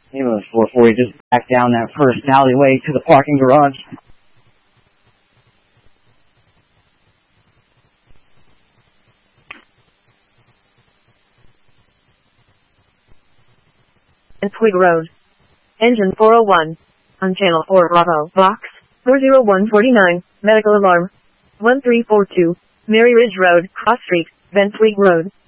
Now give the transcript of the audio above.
Ambulance 440 just back down that first alleyway to the parking garage. And Twig Road. Engine 401. On Channel 4 Bravo. Box 40149. Medical alarm. 1342. Mary Ridge Road, Cross Street, Bentwig Road.